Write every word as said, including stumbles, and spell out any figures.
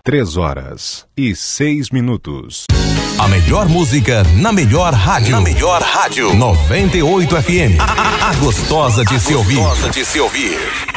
Três horas e seis minutos. A melhor música na melhor rádio. Na melhor rádio. noventa e oito F M. A, a, a gostosa de se ouvir. Gostosa de se ouvir.